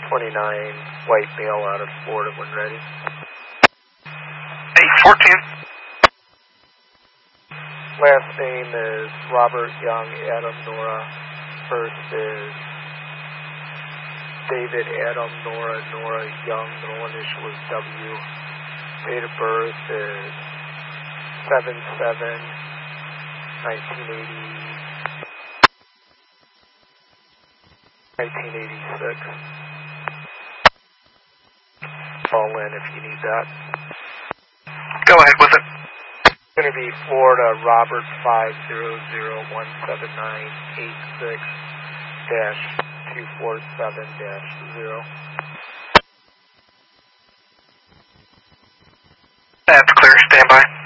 29, white male out of Florida when ready. 814. Last name is Robert Young, Adam Nora. First is David Adam Nora, Nora Young, middle initial is W. Date of birth is 1986. Call in if you need that. Go ahead with it. It's going to be Florida Robert 500-17986-247-0. That's clear. Stand by.